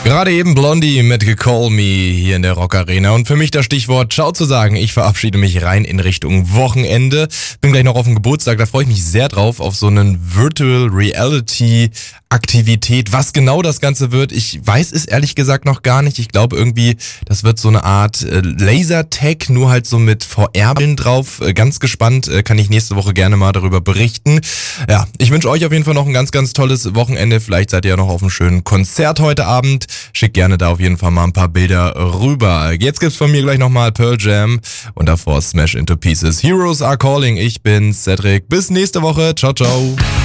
Gerade eben Blondie mit Call Me hier in der Rock Arena. Und für mich das Stichwort Ciao zu sagen. Ich verabschiede mich rein in Richtung Wochenende. Bin gleich noch auf den Geburtstag, da freue ich mich sehr drauf, auf so einen Virtual Reality Aktivität. Was genau das Ganze wird, ich weiß es ehrlich gesagt noch gar nicht. Ich glaube irgendwie, das wird so eine Art Lasertag, nur halt so mit VR-Brillen drauf. Ganz gespannt, kann ich nächste Woche gerne mal darüber berichten. Ja, ich wünsche euch auf jeden Fall noch ein ganz, ganz tolles Wochenende. Vielleicht seid ihr ja noch auf einem schönen Konzert heute Abend. Schickt gerne da auf jeden Fall mal ein paar Bilder rüber. Jetzt gibt's von mir gleich nochmal Pearl Jam und davor Smash Into Pieces. Heroes are calling. Ich bin Cedric. Bis nächste Woche. Ciao, ciao.